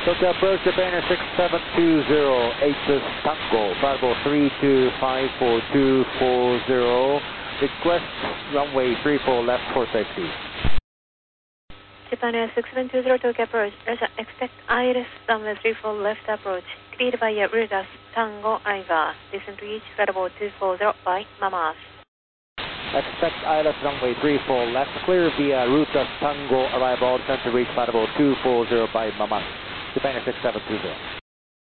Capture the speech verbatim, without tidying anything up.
Tokyo approach, Japan six seven two zero, H S Tango, Bravo three two five four two four zero, request runway three four left for safety. Japan Air six seven two zero Tokyo approach, Russia expect I L S runway three four left approach, cleared by Rutas Tango Iva, descent to reach Bravo two four zero by Mamas. Expect I L S runway three four left, clear via Rutas Tango arrival, descent to reach Bravo two four zero by Mamas. Japan Air six seven two zero.